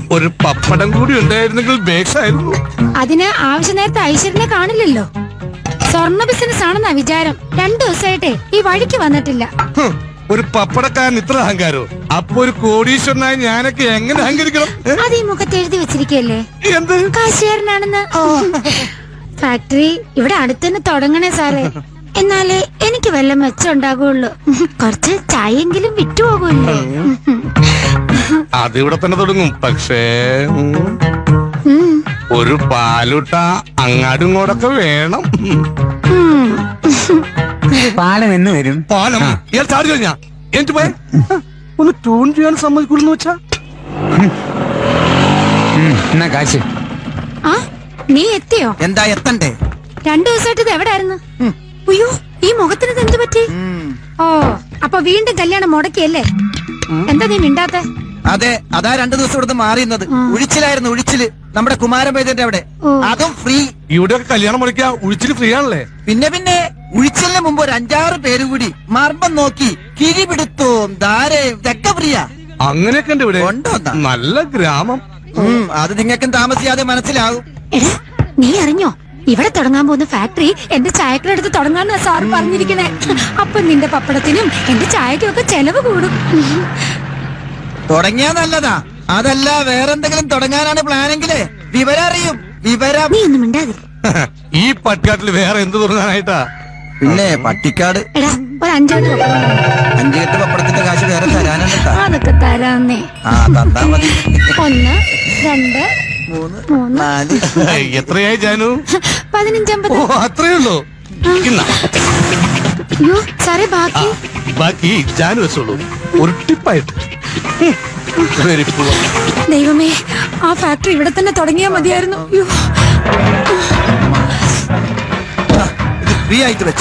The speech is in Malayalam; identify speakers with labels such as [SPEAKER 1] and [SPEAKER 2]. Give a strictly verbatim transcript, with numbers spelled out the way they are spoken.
[SPEAKER 1] ഒരു പപ്പടം കൂടി ഉണ്ടായിരുന്നെങ്കിൽ ബേഷായിരുന്നു.
[SPEAKER 2] അതിന് ആവശ്യ നേരത്തെ ഐശ്വര്യനെ കാണില്ലല്ലോ. സ്വർണ്ണ ബിസിനസ് ആണെന്നാ വിചാരം. രണ്ടു ദിവസമായിട്ടേ ഈ വഴിക്ക് വന്നിട്ടില്ല.
[SPEAKER 1] ഹും, ഒരു പപ്പടക്കാരൻ ഇത്ര അഹങ്കാരോ? അപ്പൊ ഒരു കോടീശ്വരനായി ഞാനൊക്കെ എങ്ങനെ അഹങ്കരിക്കണം?
[SPEAKER 2] അത് ഈ മുഖത്ത് എഴുതി വെച്ചിരിക്കല്ലേ
[SPEAKER 1] എന്ത്
[SPEAKER 2] കാശുകാരനാണെന്ന്. ഫാക്ടറി ഇവിടെ അടുത്തന്നെ തുടങ്ങണേ സാറേ. എന്നാലേ എനിക്ക് വല്ല മെച്ചം ഉണ്ടാകുള്ളൂ. കുറച്ച് ചായെങ്കിലും വിറ്റുപോകൂല്ലേ?
[SPEAKER 1] അതിവിടെ തന്നെ തുടങ്ങും. പക്ഷേ
[SPEAKER 2] ഉം.
[SPEAKER 1] ഒരു പാലുട്ട അങ്ങാടും ഇങ്ങോട്ടൊക്കെ വേണം.
[SPEAKER 2] ഉം.
[SPEAKER 3] പാലം എന്ന് വരും.
[SPEAKER 1] പാലം ഇയാൾ ചാടി കഴിഞ്ഞാ എന്നിട്ട് പോയെ ഒന്ന് ട്യൂൺ ചെയ്യാൻ സമ്മതിക്കൂലെന്ന് വെച്ചാ.
[SPEAKER 3] എന്നാ കാശ്.
[SPEAKER 2] ആ നീ എത്തിയോ?
[SPEAKER 4] എന്താ എത്തണ്ടേ?
[SPEAKER 2] രണ്ടു ദിവസമായിട്ട് ഇത് എവിടായിരുന്നു? അയ്യോ ഈ മുഖത്തിന് ഇത് എന്ത് പറ്റി? ഓ അപ്പൊ വീണ്ടും കല്യാണം മുടക്കിയല്ലേ? എന്താ നീ മിണ്ടാത്തെ?
[SPEAKER 4] അതെ, അതാ രണ്ടു ദിവസം ഇവിടുന്ന് മാറിയുന്നത്. ഉഴിച്ചിലായിരുന്നു, ഉഴിച്ചില്. നമ്മുടെ കുമാരൻ വൈദ്യന്റെ അവിടെ. അതും ഫ്രീ.
[SPEAKER 1] ഇവിടെയൊക്കെ കല്യാണം മുടക്കിയ ഉഴിച്ചിട്ട് ഫ്രീ ആണല്ലേ?
[SPEAKER 4] പിന്നെ പിന്നെ ഉഴിച്ചലിന് മുമ്പ് ഒരു അഞ്ചാറ് പേര് കൂടി മർമ്മം നോക്കി കിഴിപിടുത്തവും ധാരയും ഇതൊക്കെ ഫ്രീയാ.
[SPEAKER 1] അങ്ങനെയൊക്കെ ഉണ്ട് ഇവിടെ.
[SPEAKER 4] ഉണ്ടോ?
[SPEAKER 1] നല്ല ഗ്രാമം.
[SPEAKER 4] ഉം, അത് നിങ്ങൾക്കും താമസിയാതെ മനസ്സിലാകും.
[SPEAKER 2] എടാ നീ അറിഞ്ഞോ ഇവിടെ തുടങ്ങാൻ പോകുന്ന ഫാക്ടറി എന്റെ ചായക്കടെടുത്ത് തുടങ്ങാന്നാ സാറ് പറഞ്ഞിരിക്കണേ. അപ്പൊ നിന്റെ പപ്പടത്തിനും എന്റെ ചായക്കും ഒക്കെ ചെലവ് കൂടും.
[SPEAKER 4] തുടങ്ങിയാ നല്ലതാ. അതല്ല വേറെന്തെങ്കിലും തുടങ്ങാനാണ് പ്ലാനെങ്കില് വിവരം അറിയും. വിവരം.
[SPEAKER 2] നീ ഒന്നും മിണ്ടാതി.
[SPEAKER 1] ഈ പട്ടിക്കാട്ടിൽ വേറെ എന്ത് തുടങ്ങാനായിട്ടാ?
[SPEAKER 4] പിന്നെ പട്ടിക്കാട്.
[SPEAKER 2] എടാ ഒരു അഞ്ചാറ് പപ്പടം.
[SPEAKER 4] അഞ്ചു കെട്ട് പപ്പടത്തിന്റെ കാശ് വേറെ തരാനുണ്ടാ.
[SPEAKER 2] അതൊക്കെ തരാന്നേ.
[SPEAKER 4] ആ തന്നാ മതി.
[SPEAKER 2] ഒന്ന് രണ്ട്
[SPEAKER 4] മൂന്ന്
[SPEAKER 2] മൂന്ന്
[SPEAKER 4] നാല്.
[SPEAKER 1] എത്രയായി ജാനു?
[SPEAKER 2] പതിനഞ്ചമ്പത്.
[SPEAKER 1] ഓ അത്രേ ഉള്ളൂ. ഇന്നാ.
[SPEAKER 2] അയ്യോ സാറേ ബാക്കി.
[SPEAKER 1] ബാക്കി ജാനു വെച്ചോളൂ. ഒരു ടിപ്പായിട്ട്. വെരി പൂർ.
[SPEAKER 2] ദൈവമേ ആ ഫാക്ടറി ഇവിടെ തന്നെ തുടങ്ങിയാ മതിയായിരുന്നു. അയ്യോ
[SPEAKER 4] ഇത് ഫ്രീ ആയിട്ട് വെച്ചു.